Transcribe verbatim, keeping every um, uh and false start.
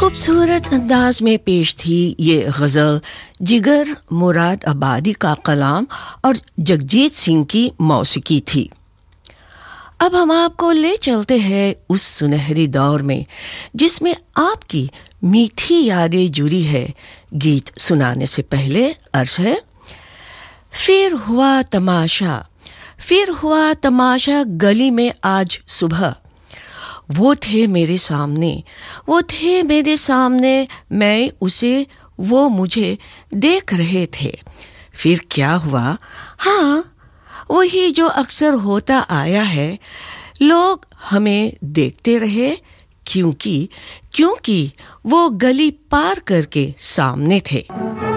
खूबसूरत अंदाज में पेश थी ये गज़ल जिगर मुराद आबादी का कलाम और जगजीत सिंह की मौसीकी थी। अब हम आपको ले चलते हैं उस सुनहरी दौर में जिसमें आपकी मीठी यादें जुड़ी है। गीत सुनाने से पहले अर्ज है, फिर हुआ तमाशा, फिर हुआ तमाशा गली में आज सुबह। वो थे मेरे सामने, वो थे मेरे सामने, मैं उसे, वो मुझे देख रहे थे। फिर क्या हुआ? हाँ, वही जो अक्सर होता आया है। लोग हमें देखते रहे क्योंकि क्योंकि वो गली पार करके सामने थे।